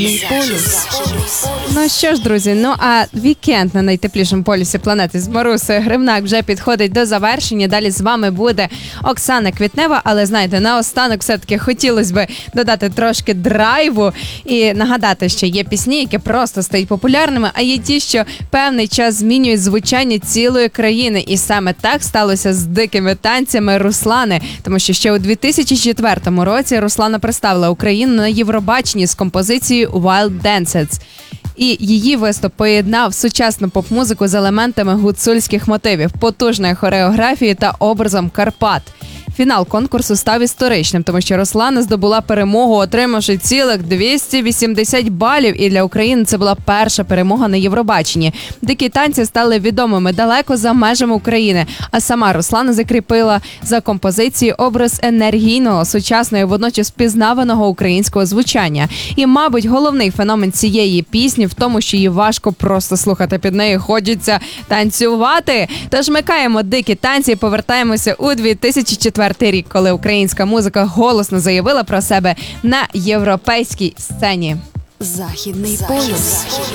полюс. Ну що ж, друзі, а вікенд на найтеплішому полюсі планети з Марусею Гривнак вже підходить до завершення. Далі з вами буде Оксана Квітнева, але знаєте, наостанок все-таки хотілося б додати трошки драйву і нагадати, що є пісні, які просто стають популярними, а є ті, що певний час змінюють звучання цілої країни. І саме так сталося з дикими танцями Руслани, тому що ще у 2004 році Руслана представила Україну на Євробаченні з композицією Wild Dances. І її виступ поєднав сучасну поп-музику з елементами гуцульських мотивів, потужної хореографії та образом Карпат. Фінал конкурсу став історичним, тому що Руслана здобула перемогу, отримавши цілих 280 балів, і для України це була перша перемога на Євробаченні. Дикі танці стали відомими далеко за межами України, а сама Руслана закріпила за композицією образ енергійного, сучасного і водночас впізнаваного українського звучання. І, мабуть, головний феномен цієї пісні в тому, що її важко просто слухати, під нею хочеться танцювати. Тож микаємо дикі танці і повертаємося у 2004 рік, коли українська музика голосно заявила про себе на європейській сцені. Західний полюс.